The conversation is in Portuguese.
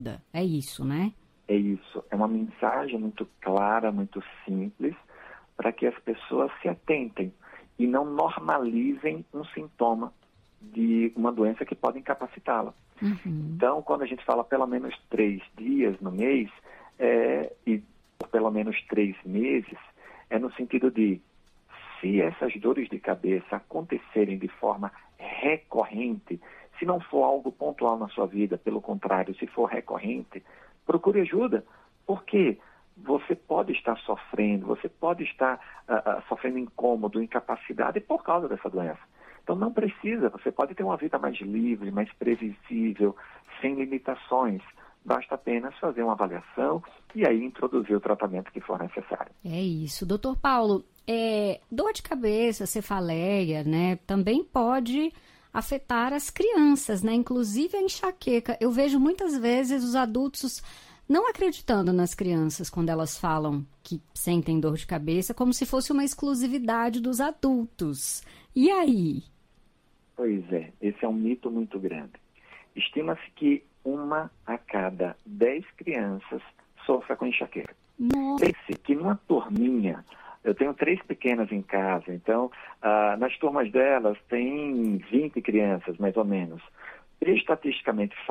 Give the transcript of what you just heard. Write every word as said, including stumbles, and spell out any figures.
É isso, né? É isso. É uma mensagem muito clara, muito simples, para que as pessoas se atentem e não normalizem um sintoma de uma doença que pode incapacitá-la. Uhum. Então, quando a gente fala pelo menos três dias no mês, é, e por pelo menos três meses, é no sentido de, se essas dores de cabeça acontecerem de forma recorrente, se não for algo pontual na sua vida, pelo contrário, se for recorrente, procure ajuda, porque você pode estar sofrendo, você pode estar uh, uh, sofrendo incômodo, incapacidade por causa dessa doença. Então não precisa, você pode ter uma vida mais livre, mais previsível, sem limitações. Basta apenas fazer uma avaliação e aí introduzir o tratamento que for necessário. É isso. doutor Paulo, é, dor de cabeça, cefaleia, né, também pode afetar as crianças, né, inclusive a enxaqueca. Eu vejo muitas vezes os adultos não acreditando nas crianças quando elas falam que sentem dor de cabeça, como se fosse uma exclusividade dos adultos. E aí? Pois é, esse é um mito muito grande. Estima-se que uma a cada dez crianças sofra com enxaqueca. Nossa. Pense que numa turminha, eu tenho três pequenas em casa, então ah, nas turmas delas tem vinte crianças, mais ou menos. Estatisticamente